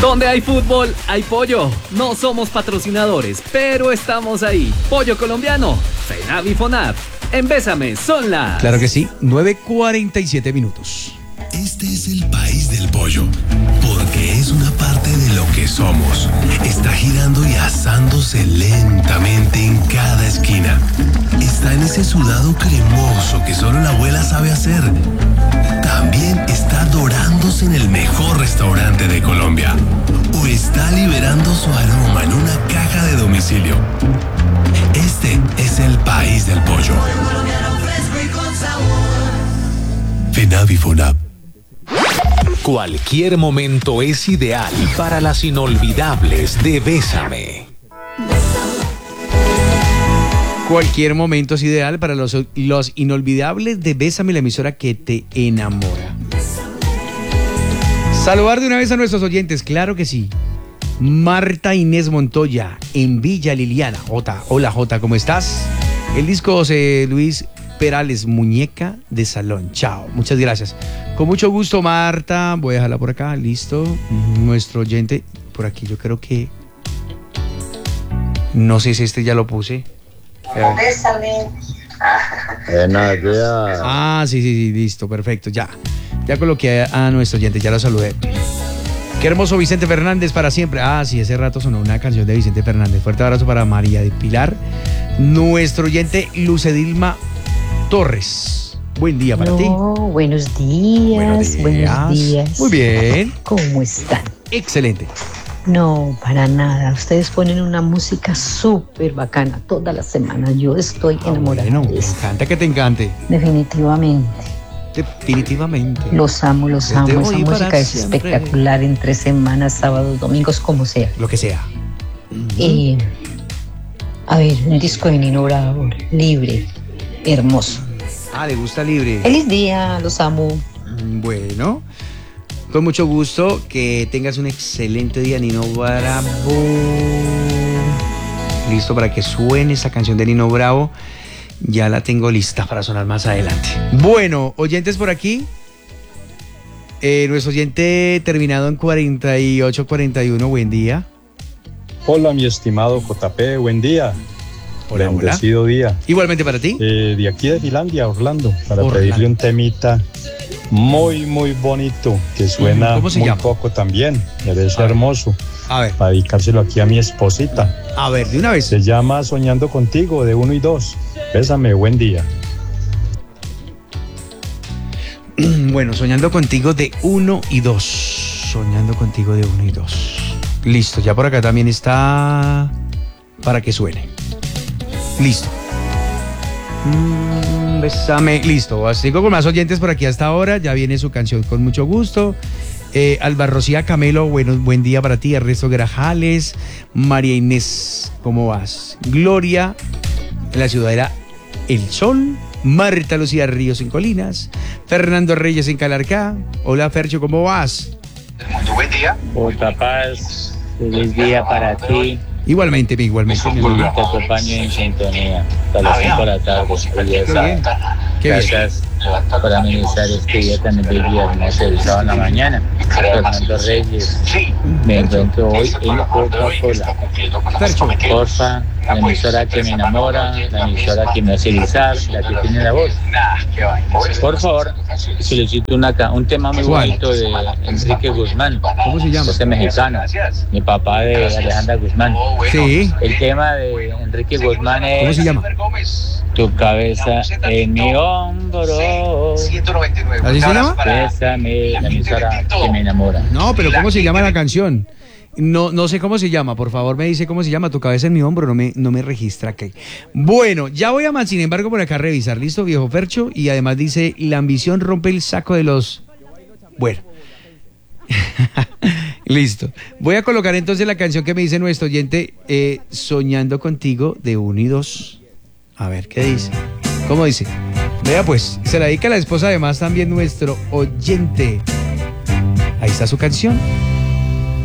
Donde hay fútbol, hay pollo. No somos patrocinadores, pero estamos ahí. Pollo colombiano, FENAV y FONAV. En Bésame son las... Claro que sí, 9:47 minutos. Este es el país del pollo, porque es una parte de lo que somos. Está girando y asándose lentamente en cada esquina. Está en ese sudado cremoso que solo la abuela sabe hacer. También está dorándose en el mejor restaurante de Colombia. O está liberando su aroma en una caja de domicilio. Este es el país del pollo. FENAV y FONAV. Cualquier momento es ideal para las inolvidables de Bésame. Cualquier momento es ideal para los inolvidables de Bésame, la emisora que te enamora. Saludar de una vez a nuestros oyentes, claro que sí. Marta Inés Montoya, en Villa Liliana. Jota, hola Jota, ¿cómo estás? El disco José Luis Perales, Muñeca de Salón. Chao, muchas gracias. Con mucho gusto, Marta. Voy a dejarla por acá, listo. Nuestro oyente, por aquí yo creo que... No sé si este ya lo puse. Bésame. Sí, listo, perfecto, ya coloqué a nuestro oyente, ya lo saludé. Qué hermoso Vicente Fernández para siempre. Sí, hace rato sonó una canción de Vicente Fernández. Fuerte abrazo para María de Pilar. Nuestro oyente Lucedilma Torres. Buen día para ti. Buenos días. Muy bien. ¿Cómo están? Excelente. No, para nada. Ustedes ponen una música súper bacana toda la semana. Yo estoy enamorada de eso. Me encanta que te encante. Definitivamente. Los amo. Esa música es espectacular entre semanas, sábados, domingos, como sea. Lo que sea. A ver, un disco de Nino Bravo, Libre, hermoso. ¿Le gusta Libre? Feliz día, los amo. Bueno, con mucho gusto, que tengas un excelente día, Nino Bravo. Listo para que suene esa canción de Nino Bravo. Ya la tengo lista para sonar más adelante. Bueno, oyentes por aquí. Nuestro oyente terminado en 4841, buen día. Hola, mi estimado JP, buen día. Hola. Bendecido día. Igualmente para ti. De aquí de Finlandia, Orlando, para pedirle un temita muy, muy bonito, que suena muy llama? poco también. Es hermoso. A ver. Para dedicárselo aquí a mi esposita. A ver, de una vez. Se llama Soñando Contigo, de 1 y 2. Bésame, buen día. Bueno, Soñando Contigo de 1 y 2. Soñando Contigo de 1 y 2. Listo, ya por acá también está para que suene. Listo. Bésame. Listo, sigo con más oyentes por aquí hasta ahora. Ya viene su canción con mucho gusto. Alba Rocía Camelo, buen día para ti. Ernesto Grajales, María Inés, ¿cómo vas? Gloria, en la ciudad era El Sol. Marta Lucía Ríos en Colinas. Fernando Reyes en Calarcá. Hola Fercho, ¿cómo vas? Buen día. Hola Paz, feliz día para ti. Igualmente. Te acompaño en sintonía hasta las 5 de la tarde. Gracias por administrar este día tan bello y sábado en la mañana. Fernando Reyes, me encuentro hoy en Coca-Cola. Porfa, la emisora que me enamora, la emisora que me hace gozar, la que tiene la voz. Por favor, solicito un tema muy bonito de Enrique Guzmán. ¿Cómo se llama? Ese mexicano, mi papá de Alejandra Guzmán. Sí. El tema de Enrique Guzmán es... ¿Cómo se llama? Tu cabeza en mi hombro. 199. ¿Así se llama? Bésame, la emisora que me enamora. No, pero ¿cómo se llama la canción? No sé cómo se llama, por favor me dice cómo se llama. Tu cabeza en mi hombro, no me registra aquí. Bueno, ya voy a sin embargo por acá a revisar, listo viejo Fercho, y además dice, la ambición rompe el saco de los... Bueno, listo. Voy a colocar entonces la canción que me dice nuestro oyente, Soñando Contigo de 1 y 2. A ver, ¿qué dice? ¿Cómo dice? Vea pues, se la dedica a la esposa además también nuestro oyente. Ahí está su canción.